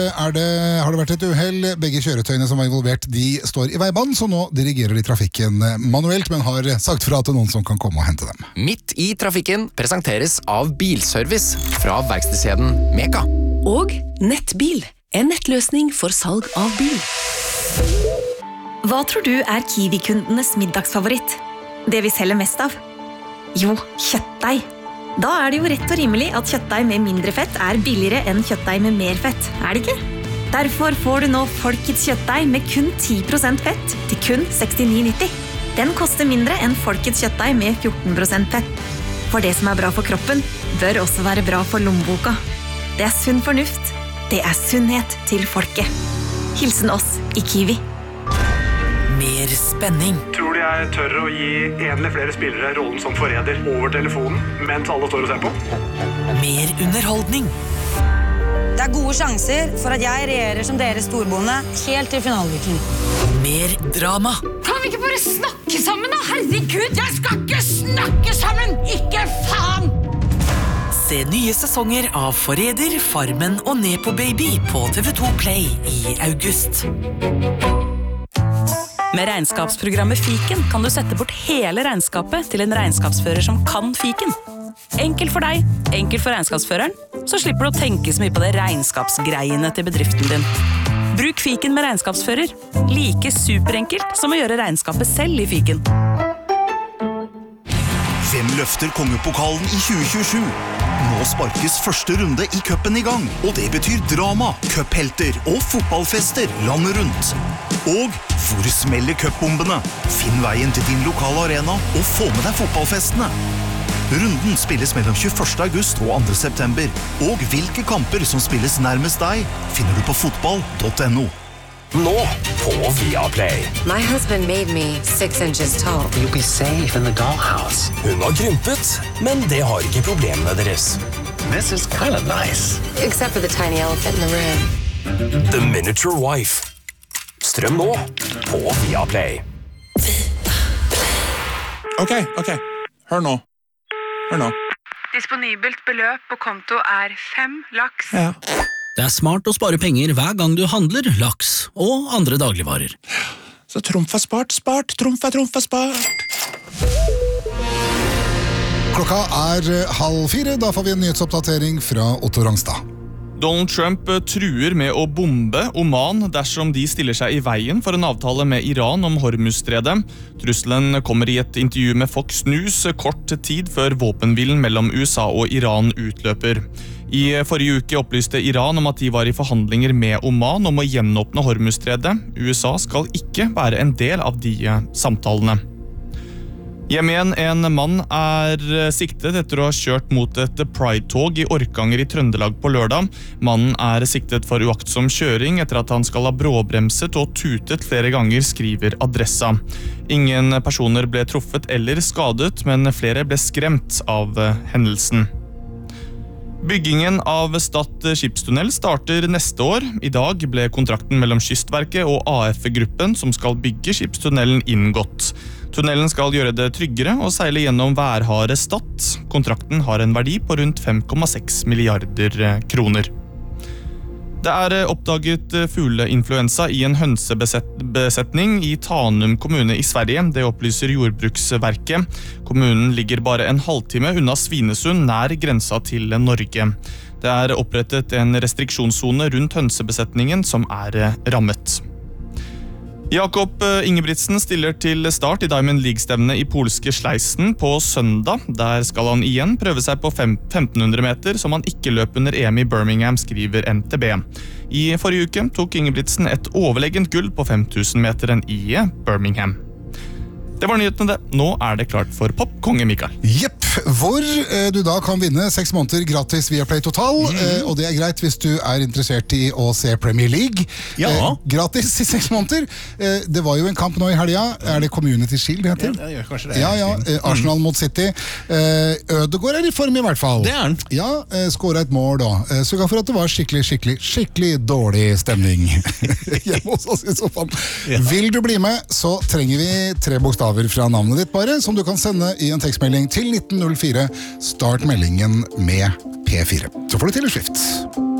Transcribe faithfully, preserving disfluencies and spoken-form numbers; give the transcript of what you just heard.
Er det, har det vært et uhell? Begge kjøretøyene som var involvert, de står i veibanen, så nå dirigerer de trafikken manuelt, men har sagt fra til noen som kan komme og hente dem. Midt i trafikken presenteres av Bilservice fra verkstedskjeden Meka. Og Nettbil, en nettløsning for salg av bil. Hva tror du er Kiwi-kundenes middagsfavoritt? Det vi selger mest av? Jo, kjøttdeig. Da er det jo rett og rimelig at kjøttdeig med mindre fett er billigere enn kjøttdeig med mer fett, er det ikke? Derfor får du nå Folkets kjøttdeig med kun ti prosent fett til kun sekstini nitti. Den koster mindre enn Folkets kjøttdeig med fjorten prosent fett. For det som er bra for kroppen, bør også være bra for lommeboka. Det er sunn fornuft. Det er sunnhet til folket. Hilsen oss i Kiwi. Mer spenning. Tror du jeg tør å gi en eller flere spillere rollen som forræder over telefonen mens alle står og ser på? Mer underholdning. Det er gode sjanser for at jeg regjerer som deres storbonde helt til finaleviken. Mer drama. Kan vi ikke bare snakke sammen da? Herregud, jeg skal ikke snakke sammen! Ikke faen! Se nye sesonger av Forræder, Farmen og Nepo Baby på T V to Play i august. Med regnskapsprogrammet Fiken kan du sette bort hele regnskapet til en regnskapsfører som kan Fiken. Enkelt for deg, enkelt for regnskapsføreren, så slipper du å tenke så mye på det regnskapsgreiene til bedriften din. Bruk Fiken med regnskapsfører. Like superenkelt som å gjøre regnskapet selv i Fiken. Hvem løfter kongepokalen i tjue tjuesju? Nå sparkes første runde i cupen i gang, og det betyr drama, cuphelter og fotballfester landet rundt. Og hvor smeller cupbombene? Finn veien til din lokale arena og få med deg fotballfestene. Runden spilles mellom tjueførste august og andre september, og hvilke kamper som spilles nærmest deg finner du på fotball punktum no. Nå på Viaplay. My husband made me six inches tall. You'll be safe in the dollhouse. Hun har krympet, men det har ikke problemene deres. This is kind of nice. Except for the tiny elephant in the room. The Miniature Wife. Strøm nå på Viaplay. Ok, ok. Hør nå. Hør nå. Disponibelt beløp på konto er fem laks. Ja. Det er smart å spare penger hver gang du handler laks og andre dagligvarer. Så trumf er spart, spart, trumf er trumf er spart. Klokka er halv fire, da får vi en nyhetsoppdatering fra Otto Rangstad. Donald Trump truer med å bombe Oman dersom de stiller seg i veien for en avtale med Iran om Hormuzstredet. Trusselen kommer i et intervju med Fox News kort tid før våpenhvilen mellom U S A og Iran utløper. I forrige uke opplyste Iran om at de var i forhandlinger med Oman om å gjenåpne Hormuzstredet. U S A skal ikke være en del av de samtalene. Hjem igjen, en mann er siktet etter å ha kjørt mot et Pride-tog i Orkanger i Trøndelag på lørdag. Mannen er siktet for uaktsom kjøring etter at han skal ha bråbremset og tutet flere ganger, skriver Adressa. Ingen personer ble truffet eller skadet, men flere ble skremt av hendelsen. Byggingen av Stad skipstunnel starter neste år. I dag ble kontrakten mellom Kystverket og A F-gruppen som skal bygge skipstunnelen inngått. Tunnelen skal gjøre det tryggere å seile gjennom værharde Stad. Kontrakten har en verdi på rundt fem komma seks milliarder kroner. Det er oppdaget fugleinfluensa i en hønsebesetning i Tanum kommune i Sverige. Det opplyser Jordbruksverket. Kommunen ligger bare en halvtime unna Svinesund, nær grensa til Norge. Det er opprettet en restriksjonszone rundt hønsebesetningen som er rammet. Jakob Ingebrigtsen stiller til start i Diamond League-stevnet i polske Sleisen på søndag. Der skal han igjen prøve seg på femten hundre meter, som han ikke løp under E M i Birmingham, skriver N T B. I forrige uke tok Ingebrigtsen et overlegent gull på fem tusen meteren i Birmingham. Det var nyhetene det. Nå er det klart for Popkonge, Mikael. Jepp, hvor eh, du da kan vinne seks måneder gratis via Play Total, mm. eh, og det er greit hvis du er interessert i å se Premier League. Ja. Eh, gratis i seks måneder. Eh, det var jo en kamp nå i helga. Er det Community Shield det heter? Ja, det gjør kanskje det. Ja, ja, eh, Arsenal mm. mot City. Eh, Ødegaard er i form i hvert fall. Det er han. Ja, eh, skåret et mål da. Eh, Sørga for at det var skikkelig, skikkelig, skikkelig dårlig stemning hjemme hos oss i sofaen. Ja. Vil du bli med, så trenger vi tre bokstaver fra navnet ditt bare, som du kan sende i en tekstmelding til nitten null fire. Start meldingen med P fire. Så får du til i skrift.